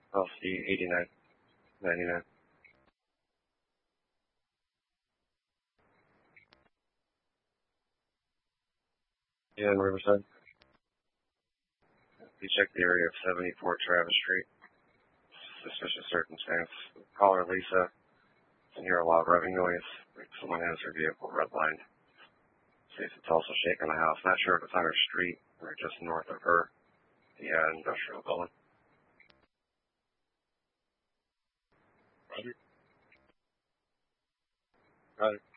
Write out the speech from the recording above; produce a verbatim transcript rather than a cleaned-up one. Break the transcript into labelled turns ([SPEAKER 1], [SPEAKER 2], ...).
[SPEAKER 1] L C eighty-nine ninety-nine. Yeah, in Riverside. We checked the area of seventy-four Travis Street. Suspicious circumstance. Caller Lisa. Can hear a loud revving noise. Like someone has her vehicle redlined. Sees it's also shaking the house. Not sure if it's on her street or just north of her. The uh, industrial building. Roger. Roger.